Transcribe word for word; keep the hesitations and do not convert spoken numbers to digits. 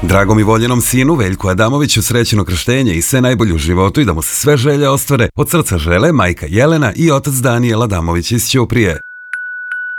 Dragom i voljenom sinu Veljku Adamoviću srećeno krštenje i sve najbolje u životu i da mu se sve želje ostvare, od srca žele majka Jelena i otac Danijel Adamović iz Ćuprije.